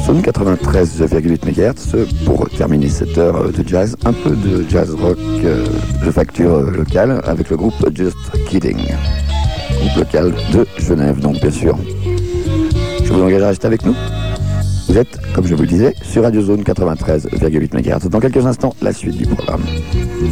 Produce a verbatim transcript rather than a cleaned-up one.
Zone quatre-vingt-treize virgule huit mégahertz pour terminer cette heure de jazz, un peu de jazz rock euh, de facture locale avec le groupe Just Kidding, groupe local de Genève donc bien sûr. Je vous engage à rester avec nous. Vous êtes, comme je vous le disais, sur Radio Zone quatre-vingt-treize virgule huit mégahertz. Dans quelques instants, la suite du programme.